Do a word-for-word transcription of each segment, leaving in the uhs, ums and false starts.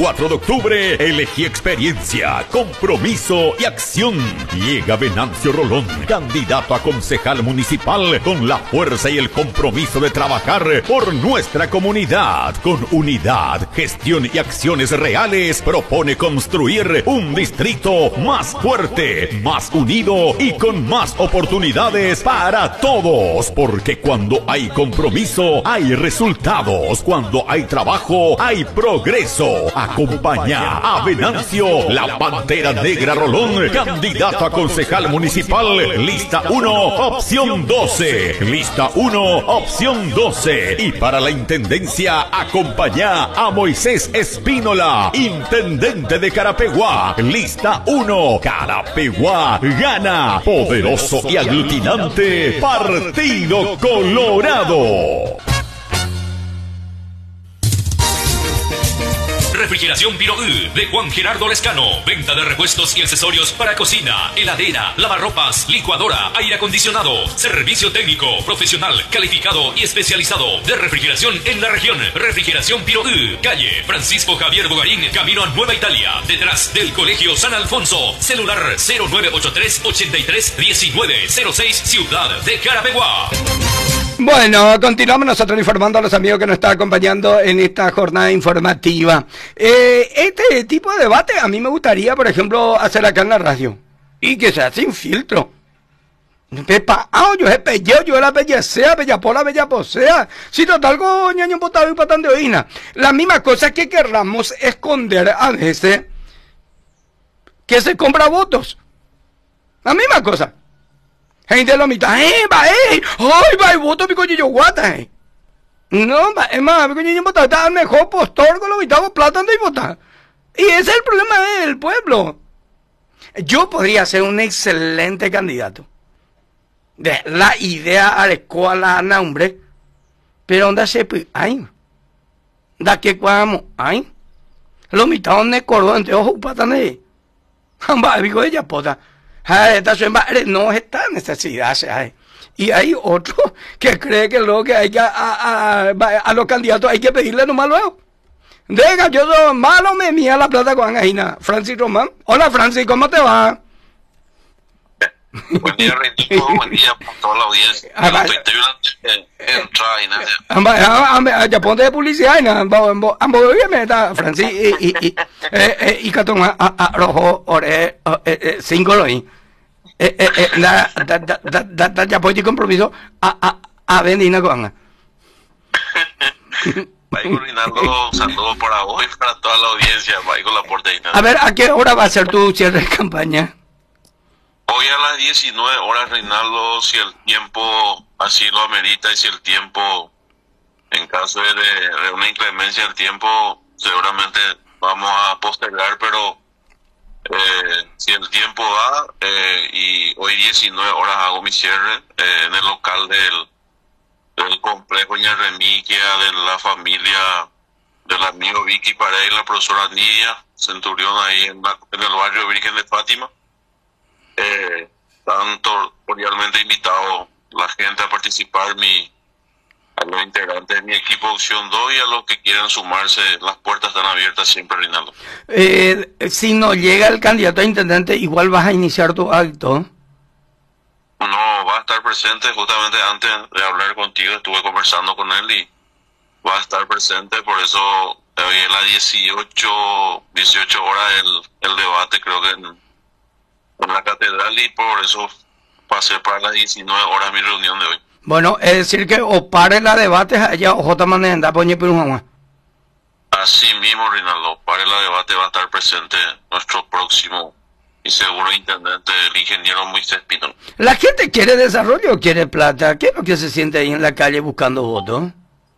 cuatro de octubre, elegí experiencia, compromiso y acción. Llega Venancio Rolón, candidato a concejal municipal, con la fuerza y el compromiso de trabajar por nuestra comunidad. Con unidad, gestión y acciones reales, propone construir un distrito más fuerte, más unido y con más oportunidades para todos. Porque cuando hay compromiso, hay resultados. Cuando hay trabajo, hay progreso. Acompaña a Venancio, la Pantera Negra Rolón, candidato a concejal municipal, lista uno, opción doce. Lista uno, opción doce. Y para la intendencia, acompaña a Moisés Espínola, intendente de Carapeguá, lista uno. Carapeguá gana. Poderoso y aglutinante Partido Colorado. Refrigeración Piroú de Juan Gerardo Lescano. Venta de repuestos y accesorios para cocina, heladera, lavarropas, licuadora, aire acondicionado. Servicio técnico, profesional, calificado y especializado de refrigeración en la región. Refrigeración Piroú, calle Francisco Javier Bogarín, camino a Nueva Italia, detrás del Colegio San Alfonso. Celular cero nueve ocho tres, ochenta y tres, diecinueve cero seis, Ciudad de Carapeguá. Bueno, continuamos nosotros informando a los amigos que nos están acompañando en esta jornada informativa. Eh, este tipo de debate a mí me gustaría, por ejemplo, hacer acá en la radio. Y que sea sin filtro. Pepa, ah, yo es pelleo, yo era pellecea, bellapola, bellaposea. Si total, coñaño, botado y patán de oína. La misma cosa que querramos esconder a veces que se compra votos. La misma cosa. Gente lo mitad, eh, va, eh, ay, va, y voto mi coño guata, eh. No, va, es más, mi coño vota, está el mejor postor con lo mitad plátano y vota. Y ese es el problema del pueblo. Yo podría ser un excelente candidato. De la idea a la escuela nombre, pero onda se pues, ay, da que cuamo, ay, lo mitad donde cordón, entre ojos, patane, va, digo ella, pota. Esta no es esta necesidad, ¿sabes? Y hay otro que cree que lo que hay que a, a, a, a los candidatos hay que pedirle nomás luego. Venga, yo soy malo, me mía la plata con Angina. Francis Román. Hola, Francis, ¿cómo te va? Buen día, Reynito. Buen día para toda la audiencia. Ya ponte de publicidad, Francis, y y Catón, Rojo, Ore, cinco lo y. Ya ponte compromiso a Bendina con. Maico Rinaldo, un saludo para vos y para toda la audiencia. Maico Laporte. A ver, ¿a qué hora va a ser tu cierre de campaña? Hoy a las diecinueve horas, Reinaldo, si el tiempo así lo amerita y si el tiempo, en caso de, de una inclemencia del tiempo, seguramente vamos a postergar, pero eh, si el tiempo da, eh, y hoy diecinueve horas hago mi cierre eh, en el local del, del complejo Ñarremiquia, de la familia del amigo Vicky Paredes y la profesora Nidia Centurión, ahí en, la, en el barrio Virgen de Fátima. Eh, tanto cordialmente invitado la gente a participar, mi, a los integrantes de mi equipo Opción dos y a los que quieran sumarse, las puertas están abiertas siempre, Reinaldo. Eh, si no llega el candidato a intendente, igual vas a iniciar tu acto. No, va a estar presente, justamente antes de hablar contigo estuve conversando con él y va a estar presente, por eso hoy a las dieciocho, dieciocho horas el, el debate, creo que en en la catedral, y por eso pasé para las diecinueve horas mi reunión de hoy. Bueno, es decir que o pare la debate allá o J. Manenda, poñe por un Así mismo, Rinaldo, pare la debate, va a estar presente nuestro próximo y seguro intendente, el ingeniero Moisés Espínola. ¿La gente quiere desarrollo o quiere plata? ¿Qué es lo que se siente ahí en la calle buscando votos?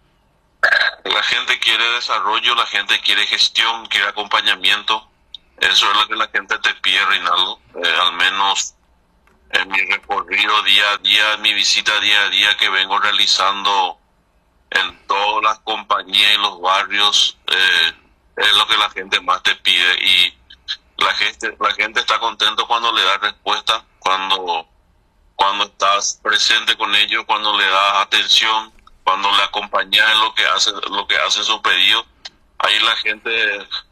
La gente quiere desarrollo, la gente quiere gestión, quiere acompañamiento. Eso es lo que la gente te pide, Reinaldo. Eh, al menos en mi recorrido día a día, en mi visita día a día que vengo realizando en todas las compañías y los barrios, eh, es lo que la gente más te pide. Y la gente, la gente está contento cuando le das respuesta, cuando, cuando estás presente con ellos, cuando le das atención, cuando le acompañas en lo que hace, lo que hace su pedido. Ahí la gente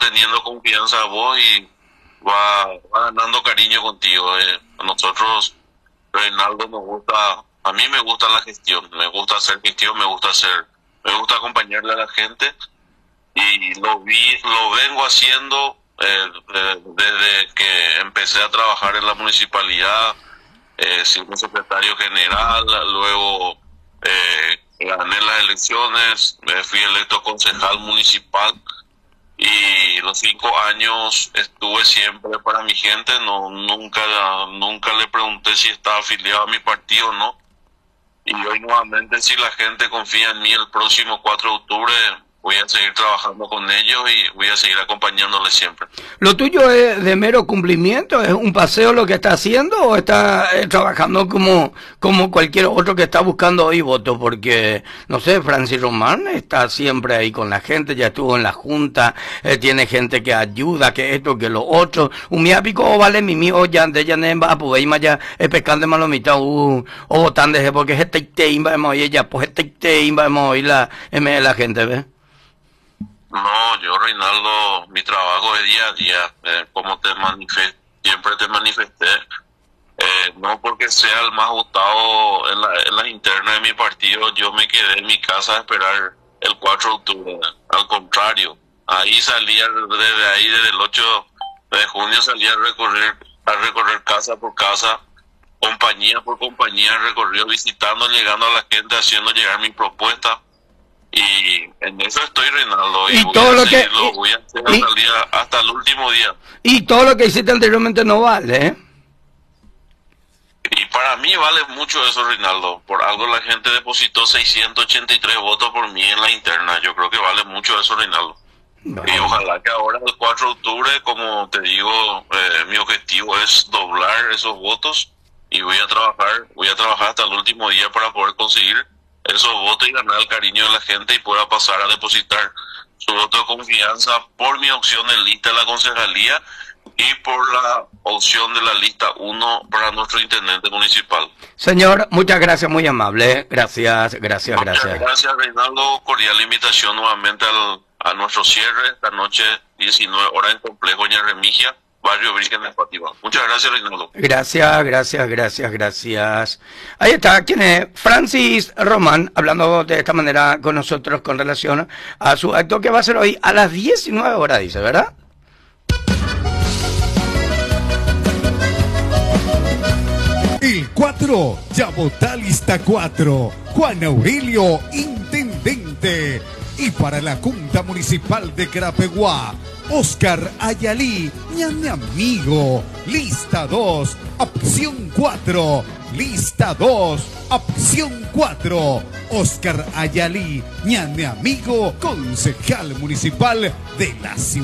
teniendo confianza a vos y va, va ganando cariño contigo. Eh. A nosotros, Reinaldo, nos gusta, a mí me gusta la gestión, me gusta hacer gestión, me gusta hacer, me gusta acompañarle a la gente y lo vi, lo vengo haciendo eh, eh, desde que empecé a trabajar en la municipalidad, eh, siendo secretario general, luego eh, gané las elecciones, me fui electo concejal municipal y los cinco años estuve siempre para mi gente, no nunca nunca le pregunté si estaba afiliado a mi partido o no. Y hoy nuevamente, si la gente confía en mí, el próximo cuatro de octubre voy a seguir trabajando con ellos y voy a seguir acompañándoles siempre. ¿Lo tuyo es de mero cumplimiento? ¿Es un paseo lo que está haciendo o está eh, trabajando como, como cualquier otro que está buscando hoy votos? Porque, no sé, Francis Román está siempre ahí con la gente, ya estuvo en la junta, eh, tiene gente que ayuda, que esto, que lo otro. Un miapico o vale mi mío ya de ya nemba, pues ahí ya es pescando malomita o votando porque es este teimba hemos oír ya, pues este teimba hemos oír la, la gente, ¿ves? No, yo, Reinaldo, mi trabajo es día a día, eh, como te manifesté, siempre te manifesté, eh, no porque sea el más votado en la, en las internas de mi partido, yo me quedé en mi casa a esperar el cuatro de octubre, al contrario, ahí salía, desde ahí, desde el ocho de junio salía a recorrer, a recorrer casa por casa, compañía por compañía, recorrido visitando, llegando a la gente, haciendo llegar mi propuesta. Y en eso estoy, Reinaldo, y, y voy todo a lo seguirlo, que voy a hacer y, hasta, el día, hasta el último día. Y todo lo que hiciste anteriormente no vale, ¿eh? Y para mí vale mucho eso, Reinaldo. Por algo la gente depositó seiscientos ochenta y tres votos por mí en la interna. Yo creo que vale mucho eso, Reinaldo. No. Y ojalá que ahora, el cuatro de octubre, como te digo, eh, mi objetivo es doblar esos votos y voy a trabajar, voy a trabajar hasta el último día para poder conseguir esos votos y ganar el cariño de la gente y pueda pasar a depositar su voto de confianza por mi opción de lista de la concejalía y por la opción de la lista uno para nuestro intendente municipal. Señor, muchas gracias, muy amable. Gracias, gracias, muchas gracias. Gracias, Reinaldo. Cordial invitación nuevamente al, a nuestro cierre esta noche, diecinueve horas en Complejo Doña Remigia, Barrio Virgen de Fátima. Muchas gracias, Reinaldo. Gracias, gracias, gracias, gracias. Ahí está, ¿quién es? Francis Román, hablando de esta manera con nosotros con relación a su acto que va a ser hoy a las diecinueve horas, dice, ¿verdad? El cuatro, ya vota lista cuatro. Juan Aurelio, intendente. Y para la Junta Municipal de Carapeguá, Oscar Ayalí, ñame amigo. Lista dos, opción cuatro. Lista dos, opción cuatro. Oscar Ayalí, ñame amigo, concejal municipal de la ciudad.